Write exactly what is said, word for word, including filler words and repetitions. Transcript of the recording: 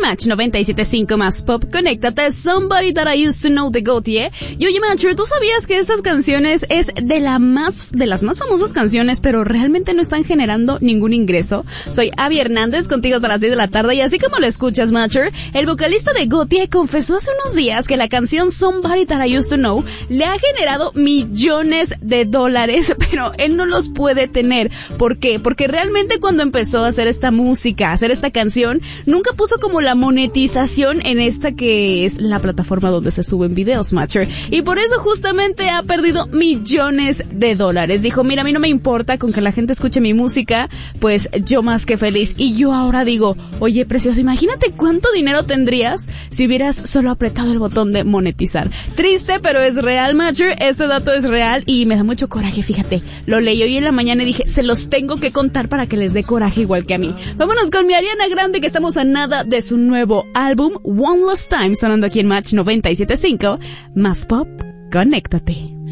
Match noventa y siete punto cinco más Pop, conéctate, Somebody That I Used to Know de Gotye. Y oye, Matcher, ¿tú sabías que estas canciones es de la más, de las más famosas canciones, pero realmente no están generando ningún ingreso? Soy Abby Hernández, contigo hasta las seis de la tarde, y así como lo escuchas, Matcher, el vocalista de Gotye confesó hace unos días que la canción Somebody That I Used to Know le ha generado millones de dólares, pero él no los puede tener. ¿Por qué? Porque realmente cuando empezó a hacer esta música, a hacer esta canción, nunca puso como la monetización en esta que es la plataforma donde se suben videos, Matcher, y por eso justamente ha perdido millones de dólares. Dijo, mira, a mí no me importa con que la gente escuche mi música, pues yo más que feliz. Y yo ahora digo, oye, precioso, imagínate cuánto dinero tendrías si hubieras solo apretado el botón de monetizar. Triste, pero es real, Matcher, este dato es real y me da mucho coraje, fíjate. Lo leí hoy en la mañana y dije, se los tengo que contar para que les dé coraje igual que a mí. Vámonos con mi Ariana Grande, que estamos a nada de su nuevo álbum One Last Time, sonando aquí en Match noventa y siete punto cinco más Pop, conéctate.